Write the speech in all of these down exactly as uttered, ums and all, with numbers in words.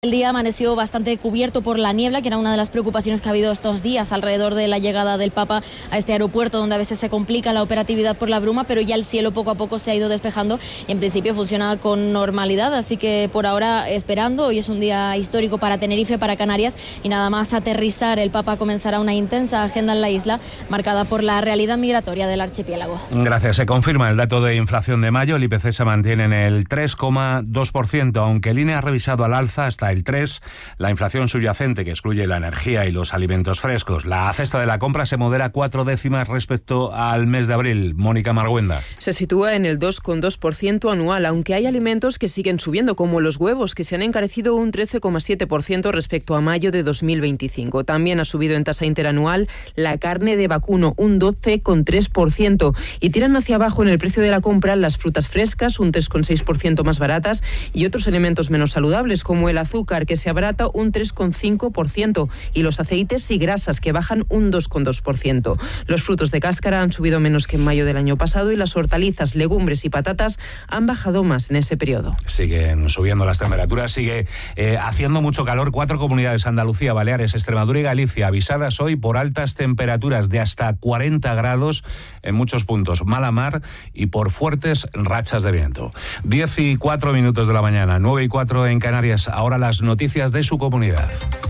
El día amaneció bastante cubierto por la niebla, que era una de las preocupaciones que ha habido estos días alrededor de la llegada del Papa a este aeropuerto, donde a veces se complica la operatividad por la bruma, pero ya el cielo poco a poco se ha ido despejando y en principio funciona con normalidad, así que por ahora esperando. Hoy es un día histórico para Tenerife, para Canarias, y nada más aterrizar el Papa comenzará una intensa agenda en la isla, marcada por la realidad migratoria del archipiélago. Gracias. Se confirma el dato de inflación de mayo. El I P C se mantiene en el tres coma dos por ciento, aunque el I N E ha revisado al alza hasta el tres por ciento. La inflación subyacente, que excluye la energía y los alimentos frescos. La cesta de la compra se modera cuatro décimas respecto al mes de abril. Mónica Marguenda. Se sitúa en el dos coma dos por ciento anual, aunque hay alimentos que siguen subiendo, como los huevos, que se han encarecido un trece coma siete por ciento respecto a mayo de dos mil veinticinco. También ha subido en tasa interanual la carne de vacuno, un doce coma tres por ciento. Y tiran hacia abajo en el precio de la compra las frutas frescas, un tres coma seis por ciento más baratas, y otros elementos menos saludables, como el azúcar, que se abarata un tres coma cinco por ciento, y los aceites y grasas, que bajan un dos coma dos por ciento. Los frutos de cáscara han subido menos que en mayo del año pasado, y las hortalizas, legumbres y patatas han bajado más en ese periodo. Siguen subiendo las temperaturas, sigue eh, haciendo mucho calor. Cuatro comunidades, Andalucía, Baleares, Extremadura y Galicia, avisadas hoy por altas temperaturas de hasta cuarenta grados en muchos puntos, mala mar y por fuertes rachas de viento. diez y cuatro minutos de la mañana, nueve y cuatro en Canarias. Ahora las noticias de su comunidad.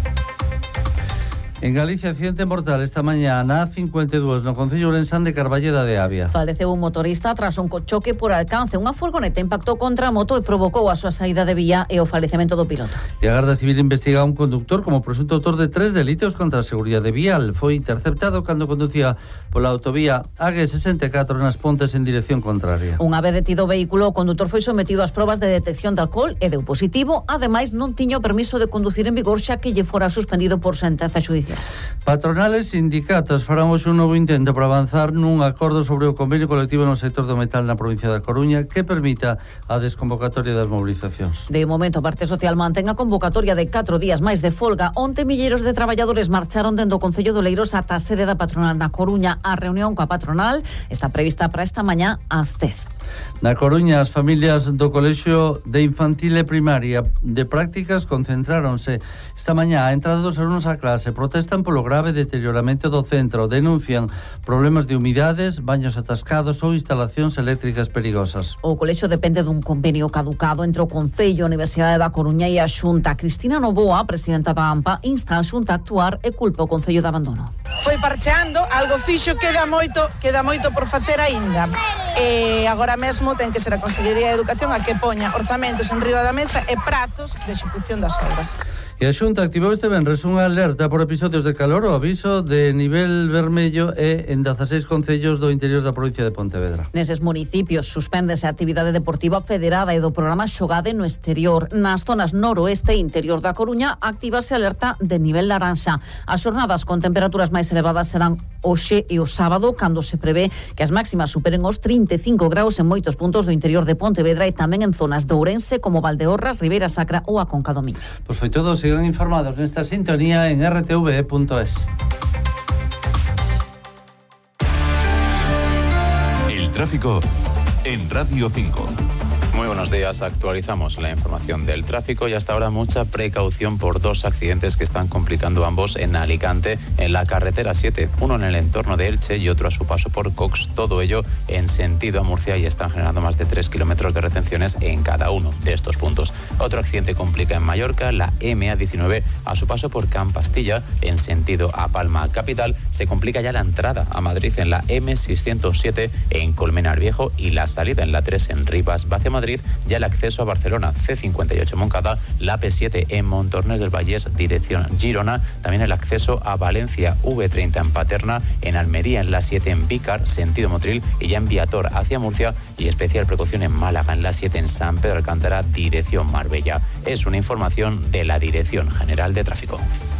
En Galicia, accidente mortal esta mañá na A cincuenta e dous no concello ourensán de Carballeda de Avia. Faleceu un motorista tras un choque por alcance. Unha furgoneta impactou contra a moto e provocou a súa saída de vía e o falecemento do piloto. E a Garda Civil investiga a un conductor como presunto autor de tres delitos contra a seguridade vial. Foi interceptado cando conducía pola autovía A G sesenta e catro nas Pontes en dirección contraria. Unha vez detido o vehículo, o condutor foi sometido ás probas de detección de alcohol e deu positivo. Ademais, non tiña o permiso de conducir en vigor, xa que lle fora suspendido por sentenza judicial. Patronales e sindicatos farán hoxe un novo intento para avanzar nun acordo sobre o convenio colectivo no sector do metal na provincia da Coruña que permita a desconvocatoria das mobilizacións. De momento, a parte social mantén a convocatoria de catro días máis de folga. Onte milleiros de traballadores marcharon dende o Concello de Oleiros ata a sede da patronal na Coruña. A reunión coa patronal está prevista para esta mañá ás dez. Na Coruña, as familias do Colexio de Infantil e Primaria de Prácticas concentráronse esta mañá á entrada dos alumnos á clase. Protestan polo grave deterioramento do centro. Denuncian problemas de humidades, baños atascados ou instalacións eléctricas perigosas. O colexio depende dun convenio caducado entre o Concello, a Universidade da Coruña e a Xunta. Cristina Novoa, presidenta da AMPA, insta a Xunta a actuar e culpa o Concello de abandono. Foi parcheando, algo fixo, queda moito, queda moito por facer aínda. E agora mesmo ten que ser a Consellería de Educación a que poña orzamentos en riba da mesa e prazos de execución das obras. E a Xunta activou este venres unha alerta por episodios de calor. O aviso de nivel vermello é en dezaseis concellos do interior da provincia de Pontevedra. Neses municipios suspéndese a actividade deportiva federada e do programa Xogade no exterior. Nas zonas noroeste e interior da Coruña actívase alerta de nivel laranxa. As xornadas con temperaturas máis elevadas serán hoxe e o sábado, cando se prevé que as máximas superen os trinta e cinco graus en moitos puntos do interior de Pontevedra e tamén en zonas de Ourense como Valdeorras, Ribeira Sacra ou a Conca do Miño. Pois foi todo, sigan informados nesta sintonía en r t v e punto es. El tráfico en Radio cinco. Muy buenos días, actualizamos la información del tráfico y hasta ahora mucha precaución por dos accidentes que están complicando ambos en Alicante, en la carretera siete, uno en el entorno de Elche y otro a su paso por Cox, todo ello en sentido a Murcia y están generando más de tres kilómetros de retenciones en cada uno de estos puntos. Otro accidente complica en Mallorca, la M A diecinueve a su paso por Campastilla en sentido a Palma Capital, se complica ya la entrada a Madrid en la M seiscientos siete en Colmenar Viejo y la salida en la tres en Rivas Vacia Madrid, ya el acceso a Barcelona, C cincuenta y ocho Moncada, la P siete en Montornès del Vallès, dirección Girona, también el acceso a Valencia, V treinta en Paterna, en Almería en la siete en Vícar, sentido Motril, y ya en Viator hacia Murcia, y especial precaución en Málaga en la siete en San Pedro Alcántara, dirección Marbella. Es una información de la Dirección General de Tráfico.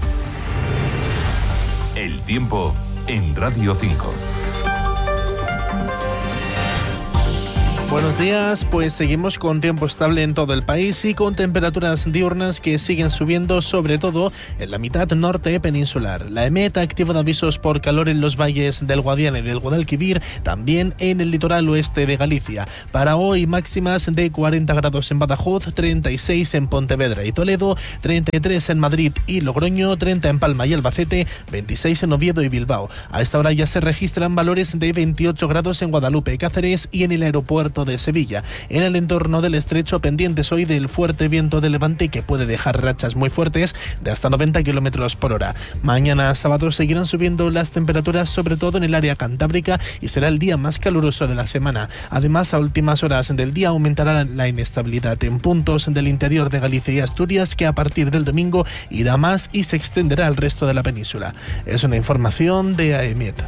El tiempo en Radio cinco. Buenos días, pues seguimos con tiempo estable en todo el país y con temperaturas diurnas que siguen subiendo, sobre todo en la mitad norte peninsular. La EMET ha activado avisos por calor en los valles del Guadiana y del Guadalquivir, también en el litoral oeste de Galicia. Para hoy máximas de cuarenta grados en Badajoz, treinta y seis en Pontevedra y Toledo, treinta y tres en Madrid y Logroño, treinta en Palma y Albacete, veintiséis en Oviedo y Bilbao. A esta hora ya se registran valores de veintiocho grados en Guadalupe, Cáceres y en el aeropuerto de Sevilla. En el entorno del estrecho, pendientes hoy del fuerte viento de levante que puede dejar rachas muy fuertes de hasta noventa kilómetros por hora. Mañana sábado seguirán subiendo las temperaturas, sobre todo en el área cantábrica, y será el día más caluroso de la semana. Además, a últimas horas del día aumentará la inestabilidad en puntos del interior de Galicia y Asturias, que a partir del domingo irá más y se extenderá al resto de la península. Es una información de AEMET.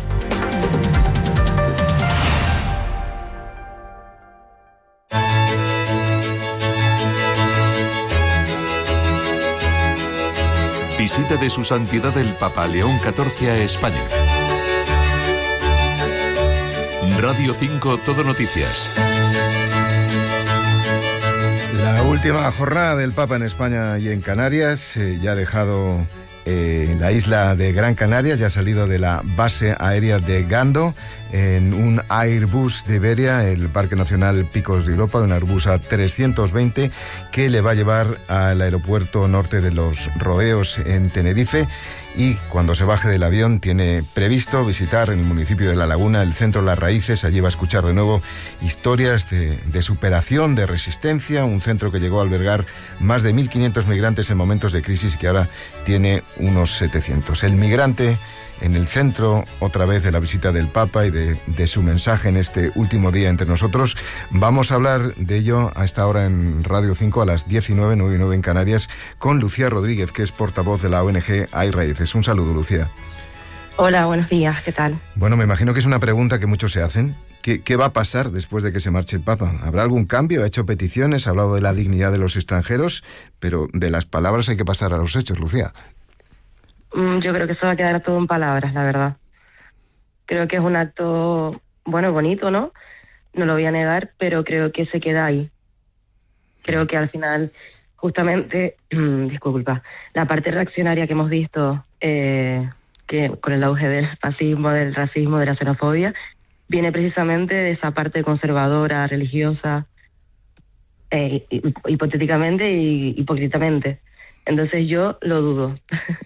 Visita de su santidad el Papa León catorce a España. Radio cinco Todo Noticias. La última jornada del Papa en España y en Canarias eh, ya ha dejado eh, la isla de Gran Canaria, ya ha salido de la base aérea de Gando en un Airbus de Iberia, el Parque Nacional Picos de Europa, un Airbus A trescientos veinte que le va a llevar al aeropuerto norte de Los Rodeos en Tenerife. Y cuando se baje del avión tiene previsto visitar en el municipio de La Laguna el Centro Las Raíces. Allí va a escuchar de nuevo historias de, de superación, de resistencia, un centro que llegó a albergar más de mil quinientos migrantes en momentos de crisis y que ahora tiene unos setecientos. El migrante en el centro, otra vez, de la visita del Papa y de, de su mensaje en este último día entre nosotros. Vamos a hablar de ello a esta hora en Radio cinco a las diecinueve, nueve y nueve en Canarias, con Lucía Rodríguez, que es portavoz de la O N G Hay Raíces. Un saludo, Lucía. Hola, buenos días, ¿qué tal? Bueno, me imagino que es una pregunta que muchos se hacen. ¿Qué, qué va a pasar después de que se marche el Papa? ¿Habrá algún cambio? Ha hecho peticiones, ha hablado de la dignidad de los extranjeros, pero de las palabras hay que pasar a los hechos, Lucía. Yo creo que eso va a quedar todo en palabras, la verdad. Creo que es un acto, bueno, bonito, ¿no? No lo voy a negar, pero creo que se queda ahí. Creo que al final, justamente, disculpa, la parte reaccionaria que hemos visto, eh, que con el auge del fascismo, del racismo, de la xenofobia, viene precisamente de esa parte conservadora, religiosa, eh, hipotéticamente y hipócritamente. Entonces yo lo dudo.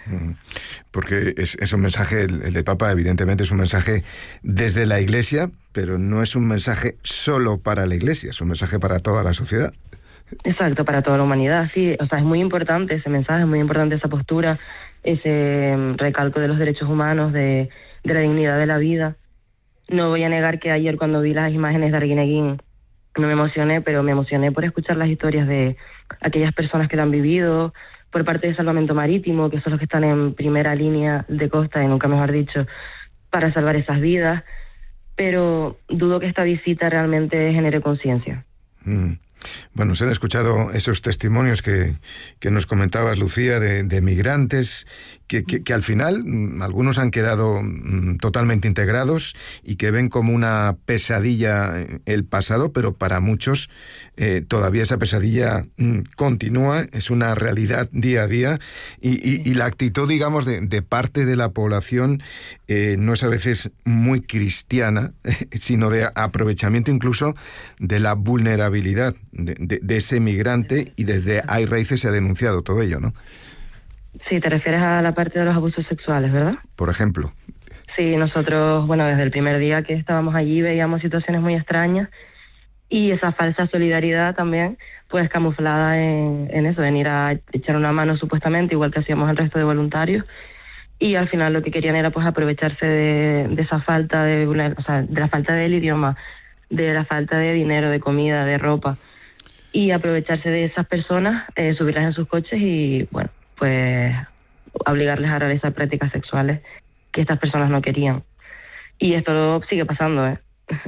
Porque es, es un mensaje, el, el de Papa evidentemente es un mensaje desde la Iglesia, pero no es un mensaje solo para la Iglesia, es un mensaje para toda la sociedad. Exacto, para toda la humanidad, sí. O sea, es muy importante ese mensaje, es muy importante esa postura, ese recalco de los derechos humanos, de, de la dignidad de la vida. No voy a negar que ayer cuando vi las imágenes de Arguineguín no me emocioné, pero me emocioné por escuchar las historias de aquellas personas que lo han vivido, por parte de Salvamento Marítimo, que son los que están en primera línea de costa, y nunca mejor dicho, para salvar esas vidas, pero dudo que esta visita realmente genere conciencia. Mm. Bueno, se han escuchado esos testimonios que, que nos comentabas, Lucía, de, de migrantes que, que, que al final m, algunos han quedado m, totalmente integrados y que ven como una pesadilla el pasado, pero para muchos eh, todavía esa pesadilla m, continúa, es una realidad día a día y, y, y la actitud, digamos, de, de parte de la población eh, no es a veces muy cristiana, sino de aprovechamiento incluso de la vulnerabilidad De, de, de ese migrante, y desde Hay Raíces se ha denunciado todo ello, ¿no? Sí, te refieres a la parte de los abusos sexuales, ¿verdad? Por ejemplo. Sí, nosotros, bueno, desde el primer día que estábamos allí veíamos situaciones muy extrañas y esa falsa solidaridad también, pues camuflada en, en eso, venir a echar una mano supuestamente, igual que hacíamos el resto de voluntarios, y al final lo que querían era pues aprovecharse de, de esa falta de, o sea, de la falta del idioma, de la falta de dinero, de comida, de ropa, y aprovecharse de esas personas, eh, subirlas en sus coches y, bueno, pues obligarles a realizar prácticas sexuales que estas personas no querían. Y esto sigue pasando, ¿eh?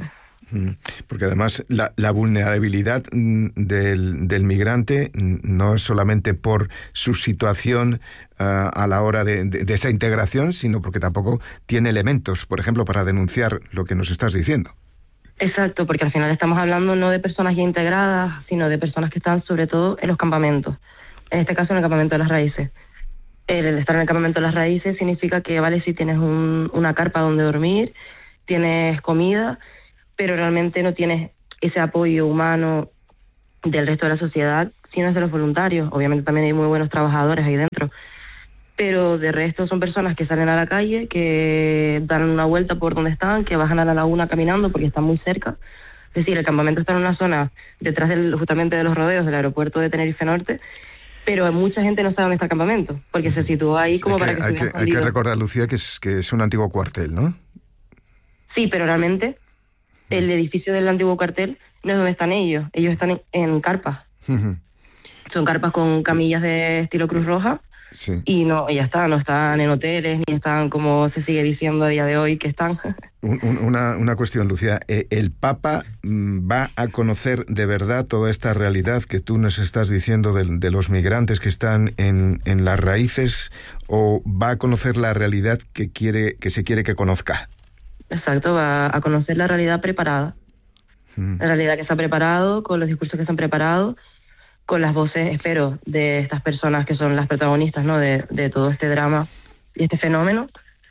Porque además la, la vulnerabilidad del, del migrante no es solamente por su situación uh, a la hora de, de, de esa integración, sino porque tampoco tiene elementos, por ejemplo, para denunciar lo que nos estás diciendo. Exacto, porque al final estamos hablando no de personas ya integradas, sino de personas que están sobre todo en los campamentos. En este caso en el campamento de las raíces. El, el estar en el campamento de las raíces significa que, vale, sí tienes un, una carpa donde dormir, tienes comida, pero realmente no tienes ese apoyo humano del resto de la sociedad, sino es de los voluntarios. Obviamente también hay muy buenos trabajadores ahí dentro, pero de resto son personas que salen a la calle, que dan una vuelta por donde están, que bajan a la laguna caminando porque están muy cerca. Es decir, el campamento está en una zona detrás del, justamente de los rodeos del aeropuerto de Tenerife Norte, pero mucha gente no sabe dónde está el campamento, porque se situó ahí como hay para que, que hay se que, hay que recordar, Lucía, que es, que es un antiguo cuartel, ¿no? Sí, pero realmente el edificio del antiguo cuartel no es donde están ellos. Ellos están en, en carpas. Uh-huh. Son carpas con camillas de estilo Cruz Roja. Sí. Y no, y ya está, no están en hoteles, ni están como se sigue diciendo a día de hoy que están. Un, un, una, una cuestión, Lucía. Eh, ¿El Papa va a conocer de verdad toda esta realidad que tú nos estás diciendo de, de los migrantes que están en, en las raíces, o va a conocer la realidad que quiere que se quiere que conozca? Exacto, va a conocer la realidad preparada. Mm. La realidad que se ha preparado, con los discursos que se han preparado, con las voces, espero, de estas personas que son las protagonistas, ¿no?, de, de todo este drama y este fenómeno,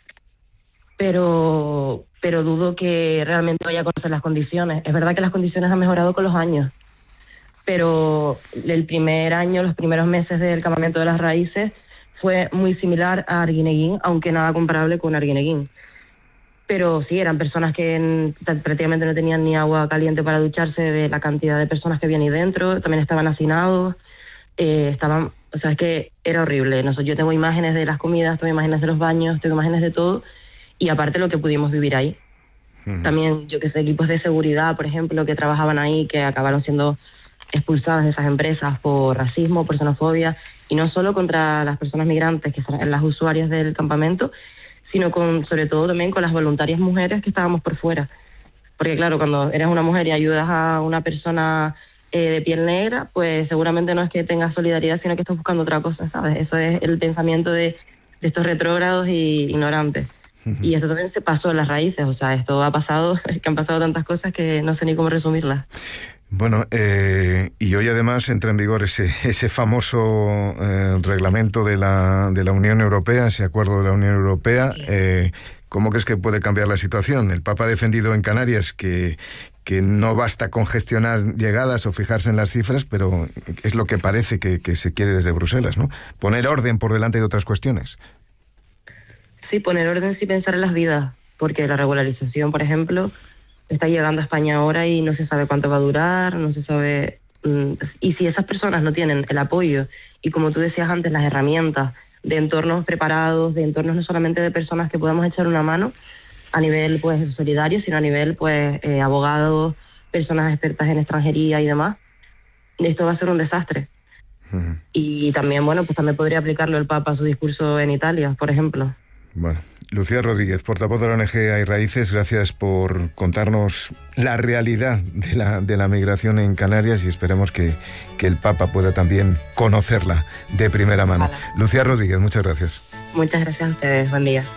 pero pero dudo que realmente vaya a conocer las condiciones. Es verdad que las condiciones han mejorado con los años, pero el primer año, los primeros meses del campamento de las raíces fue muy similar a Arguineguín, aunque nada comparable con Arguineguín. Pero sí, eran personas que en, prácticamente no tenían ni agua caliente para ducharse, de la cantidad de personas que habían ahí dentro. También estaban hacinados, eh, estaban, o sea, es que era horrible. Nosotros, yo tengo imágenes de las comidas, tengo imágenes de los baños, tengo imágenes de todo, y aparte lo que pudimos vivir ahí. Uh-huh. También, yo que sé, equipos de seguridad, por ejemplo, que trabajaban ahí, que acabaron siendo expulsadas de esas empresas por racismo, por xenofobia, y no solo contra las personas migrantes, que son las usuarias del campamento, sino con, sobre todo también con las voluntarias mujeres que estábamos por fuera. Porque claro, cuando eres una mujer y ayudas a una persona eh, de piel negra, pues seguramente no es que tengas solidaridad, sino que estás buscando otra cosa, ¿sabes? Eso es el pensamiento de, de estos retrógrados y ignorantes. Uh-huh. Y esto también se pasó en las raíces, o sea, esto ha pasado, es que han pasado tantas cosas que no sé ni cómo resumirlas. Bueno, eh, y hoy además entra en vigor ese, ese famoso eh, reglamento de la, de la Unión Europea, ese acuerdo de la Unión Europea. Eh, ¿Cómo crees que puede cambiar la situación? El Papa ha defendido en Canarias que, que no basta con gestionar llegadas o fijarse en las cifras, pero es lo que parece que, que se quiere desde Bruselas, ¿no? Poner orden por delante de otras cuestiones. Sí, poner orden sin pensar en las vidas, porque la regularización, por ejemplo, está llegando a España ahora y no se sabe cuánto va a durar, no se sabe. Y si esas personas no tienen el apoyo y, como tú decías antes, las herramientas de entornos preparados, de entornos no solamente de personas que podamos echar una mano a nivel pues solidario, sino a nivel pues eh, abogados, personas expertas en extranjería y demás, esto va a ser un desastre. Uh-huh. Y también, bueno, pues también podría aplicarlo el Papa a su discurso en Italia, por ejemplo. Bueno, Lucía Rodríguez, portavoz de la O N G Hay Raíces, gracias por contarnos la realidad de la, de la migración en Canarias, y esperemos que, que el Papa pueda también conocerla de primera mano. Ojalá. Lucía Rodríguez, muchas gracias. Muchas gracias a ustedes, buen día.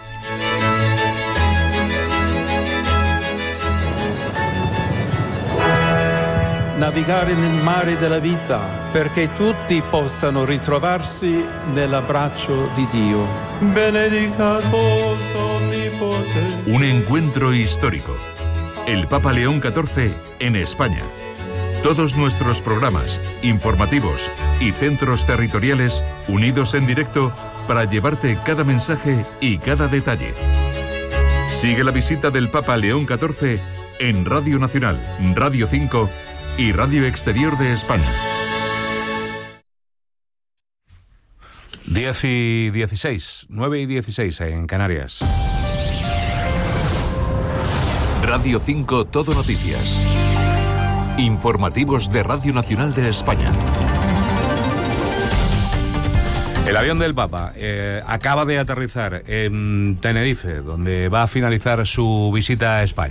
Navigare nel mare della vita perché tutti possano ritrovarsi nell'abbraccio di Dio. Benedicat vos omnipotens. Un encuentro histórico. El Papa León catorce en España. Todos nuestros programas, informativos y centros territoriales unidos en directo para llevarte cada mensaje y cada detalle. Sigue la visita del Papa León catorce en Radio Nacional, Radio cinco y Radio Exterior de España. diez y dieciséis, nueve y dieciséis en Canarias. Radio cinco Todo Noticias. Informativos de Radio Nacional de España. El avión del Papa eh, acaba de aterrizar en Tenerife, donde va a finalizar su visita a España.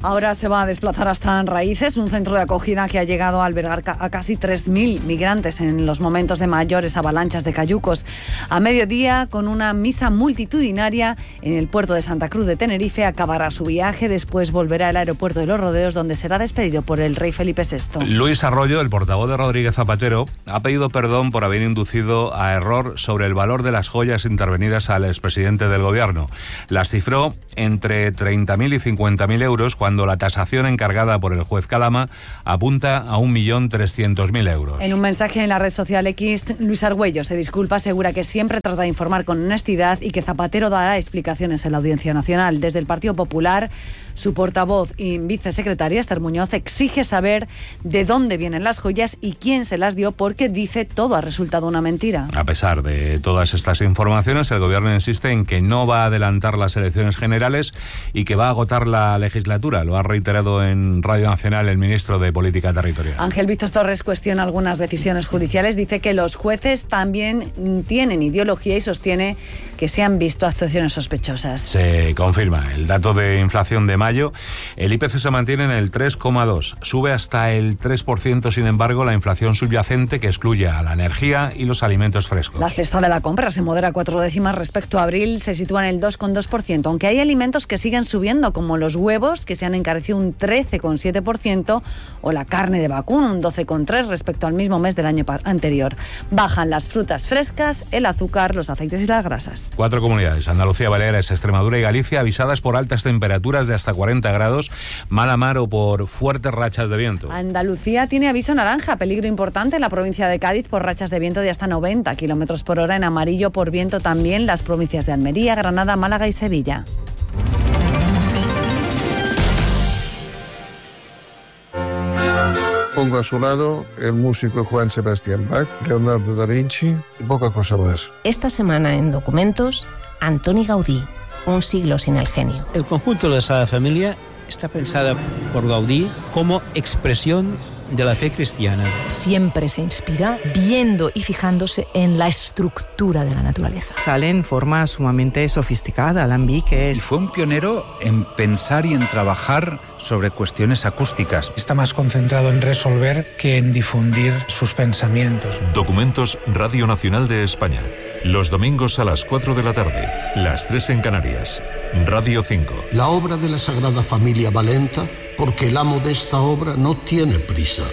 Ahora se va a desplazar hasta Raíces, un centro de acogida que ha llegado a albergar a casi tres mil migrantes en los momentos de mayores avalanchas de cayucos. A mediodía, con una misa multitudinaria en el puerto de Santa Cruz de Tenerife, acabará su viaje, después volverá al aeropuerto de Los Rodeos, donde será despedido por el rey Felipe sexto. Luis Arroyo, el portavoz de Rodríguez Zapatero, ha pedido perdón por haber inducido a error sobre el valor de las joyas intervenidas al expresidente del gobierno. Las cifró entre treinta mil y cincuenta mil euros, cuando cuando la tasación encargada por el juez Calama apunta a un millón trescientos mil euros. En un mensaje en la red social X, Luis Argüello se disculpa, asegura que siempre trata de informar con honestidad y que Zapatero dará explicaciones en la Audiencia Nacional. Desde el Partido Popular, su portavoz y vicesecretaria, Esther Muñoz, exige saber de dónde vienen las joyas y quién se las dio, porque dice todo ha resultado una mentira. A pesar de todas estas informaciones, el gobierno insiste en que no va a adelantar las elecciones generales y que va a agotar la legislatura. Lo ha reiterado en Radio Nacional el ministro de Política Territorial. Ángel Víctor Torres cuestiona algunas decisiones judiciales. Dice que los jueces también tienen ideología y sostiene que se han visto actuaciones sospechosas. Se confirma el dato de inflación de mayo. El I P C se mantiene en el tres coma dos. Sube hasta el tres por ciento, sin embargo, la inflación subyacente, que excluye a la energía y los alimentos frescos. La cesta de la compra se modera cuatro décimas respecto a abril, se sitúa en el dos coma dos por ciento, aunque hay alimentos que siguen subiendo, como los huevos, que se han encarecido un trece coma siete por ciento, o la carne de vacuno, un doce coma tres por ciento respecto al mismo mes del año anterior. Bajan las frutas frescas, el azúcar, los aceites y las grasas. Cuatro comunidades, Andalucía, Baleares, Extremadura y Galicia, avisadas por altas temperaturas de hasta cuarenta grados, mala mar o por fuertes rachas de viento. Andalucía tiene aviso naranja, peligro importante en la provincia de Cádiz por rachas de viento de hasta noventa kilómetros por hora, en amarillo por viento también las provincias de Almería, Granada, Málaga y Sevilla. Pongo a su lado el músico Juan Sebastián Bach, Leonardo da Vinci y poca cosa más. Esta semana en Documentos, Antoni Gaudí, un siglo sin el genio. El conjunto de la Sagrada Familia está pensada por Gaudí como expresión de la fe cristiana. Siempre se inspira viendo y fijándose en la estructura de la naturaleza. Sale en forma sumamente sofisticada, alambiques. Y fue un pionero en pensar y en trabajar sobre cuestiones acústicas. Está más concentrado en resolver que en difundir sus pensamientos. Documentos, Radio Nacional de España. Los domingos a las cuatro de la tarde, las tres en Canarias. Radio cinco. La obra de la Sagrada Familia va lenta porque el amo de esta obra no tiene prisa.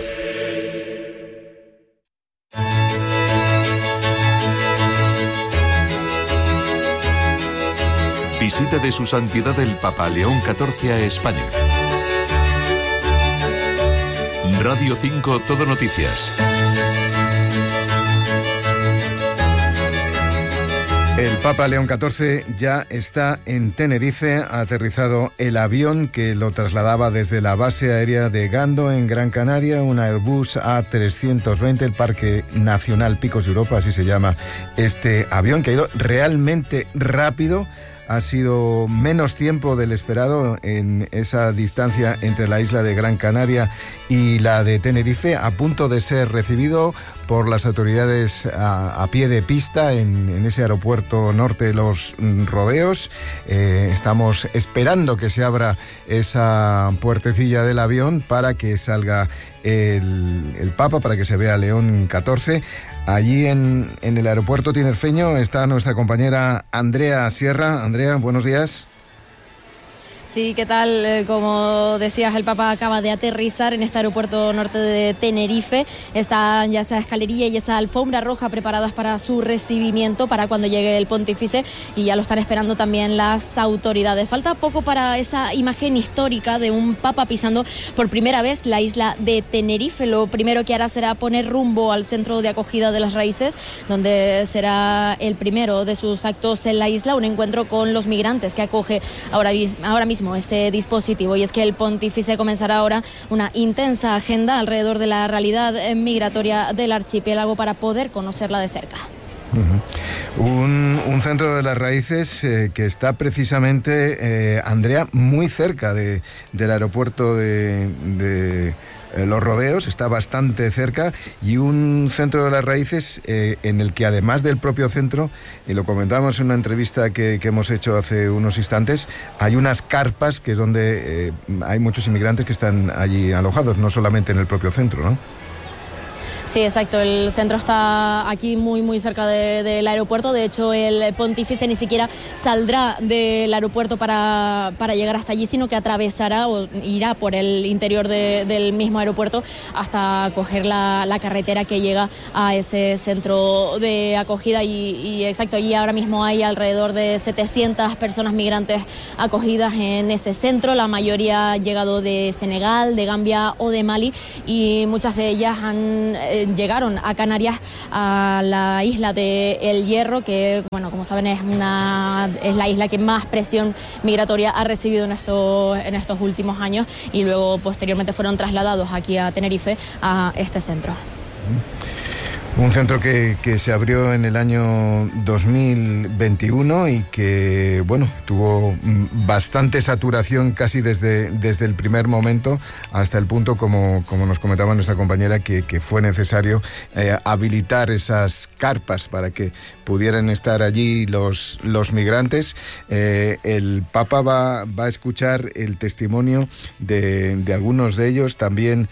Visita de su santidad el Papa León catorce a España. Radio cinco, Todo Noticias. El Papa León catorce ya está en Tenerife. Ha aterrizado el avión que lo trasladaba desde la base aérea de Gando, en Gran Canaria, un Airbus A trescientos veinte, el Parque Nacional Picos de Europa, así se llama este avión, que ha ido realmente rápido. Ha sido menos tiempo del esperado en esa distancia entre la isla de Gran Canaria y la de Tenerife, a punto de ser recibido por las autoridades a, a pie de pista en, en ese aeropuerto norte de Los Rodeos. Eh, estamos esperando que se abra esa puertecilla del avión para que salga el, el Papa, para que se vea León catorce. Allí en, en el aeropuerto tinerfeño está nuestra compañera Andrea Sierra. Andrea, buenos días. Sí, ¿qué tal? Eh, como decías, el Papa acaba de aterrizar en este aeropuerto norte de Tenerife. Están ya esa escalerilla y esa alfombra roja preparadas para su recibimiento, para cuando llegue el pontífice, y ya lo están esperando también las autoridades. Falta poco para esa imagen histórica de un Papa pisando por primera vez la isla de Tenerife. Lo primero que hará será poner rumbo al centro de acogida de las Raíces, donde será el primero de sus actos en la isla, un encuentro con los migrantes que acoge ahora, ahora mismo este dispositivo. Y es que el pontífice comenzará ahora una intensa agenda alrededor de la realidad migratoria del archipiélago para poder conocerla de cerca. Uh-huh. Un, un centro de las Raíces eh, que está precisamente, eh, Andrea, muy cerca de, del aeropuerto de, de eh, los rodeos, está bastante cerca, y un centro de las raíces eh, en el que además del propio centro, y lo comentamos en una entrevista que, que hemos hecho hace unos instantes, hay unas carpas que es donde eh, hay muchos inmigrantes que están allí alojados, no solamente en el propio centro, ¿no? Sí, exacto. El centro está aquí muy, muy cerca de, del aeropuerto. De hecho, el pontífice ni siquiera saldrá del aeropuerto para, para llegar hasta allí, sino que atravesará o irá por el interior de, del mismo aeropuerto hasta coger la, la carretera que llega a ese centro de acogida. Y, y exacto, allí ahora mismo hay alrededor de setecientas personas migrantes acogidas en ese centro. La mayoría han llegado de Senegal, de Gambia o de Mali, y muchas de ellas han llegaron a Canarias, a la isla de El Hierro, que, bueno, como saben, es una es la isla que más presión migratoria ha recibido en estos, en estos últimos años, y luego posteriormente fueron trasladados aquí a Tenerife, a este centro. Un centro que, que se abrió en el año dos mil veintiuno y que, bueno, tuvo bastante saturación casi desde, desde el primer momento, hasta el punto, como, como nos comentaba nuestra compañera, que, que fue necesario eh, habilitar esas carpas para que pudieran estar allí los, los migrantes. Eh, el Papa va, va a escuchar el testimonio de, de algunos de ellos, también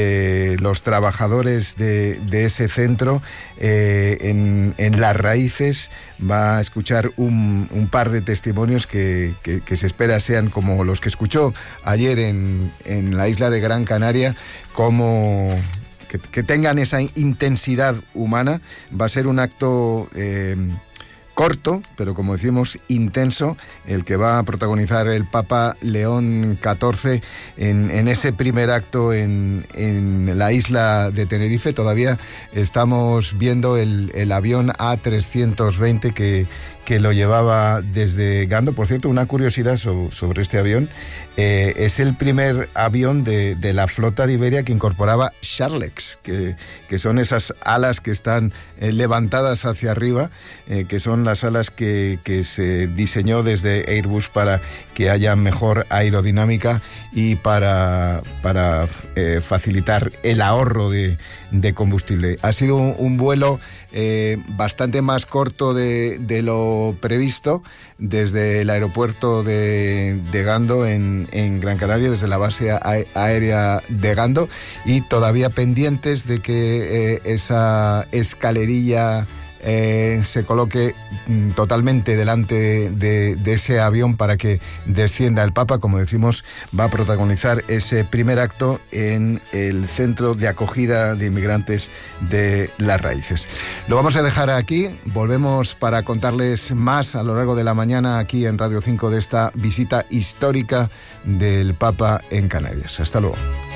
de los trabajadores de, de ese centro. Eh, en, en Las Raíces va a escuchar un, un par de testimonios que, que, que se espera sean como los que escuchó ayer en, en la isla de Gran Canaria, como que, que tengan esa intensidad humana. Va a ser un acto eh, corto, pero como decimos, intenso, el que va a protagonizar el Papa León catorce en, en ese primer acto en, en la isla de Tenerife. Todavía estamos viendo el, el avión A trescientos veinte que, que lo llevaba desde Gando. Por cierto, una curiosidad so, sobre este avión, eh, es el primer avión de, de la flota de Iberia que incorporaba Charlex, que, que son esas alas que están eh, levantadas hacia arriba, eh, que son las alas que, que se diseñó desde Airbus para que haya mejor aerodinámica y para, para eh, facilitar el ahorro de, de combustible. Ha sido un, un vuelo eh, bastante más corto de, de lo previsto, desde el aeropuerto de, de Gando en, en Gran Canaria, desde la base aérea de Gando, y todavía pendientes de que eh, esa escalerilla Eh, se coloque mm, totalmente delante de, de ese avión para que descienda el Papa. Como decimos, va a protagonizar ese primer acto en el centro de acogida de inmigrantes de Las Raíces. Lo vamos a dejar aquí, volvemos para contarles más a lo largo de la mañana aquí en Radio cinco de esta visita histórica del Papa en Canarias. Hasta luego.